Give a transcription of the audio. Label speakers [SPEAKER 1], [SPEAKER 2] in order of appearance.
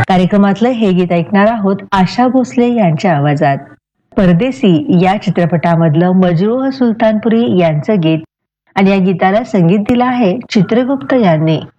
[SPEAKER 1] कार्यक्रमातलं हे गीत ऐकणार आहोत आशा भोसले यांच्या आवाजात. परदेसी या चित्रपटामधलं मजरूह सुलतानपुरी यांचं गीत आणि या गीताला संगीत दिलं आहे चित्रगुप्त यांनी.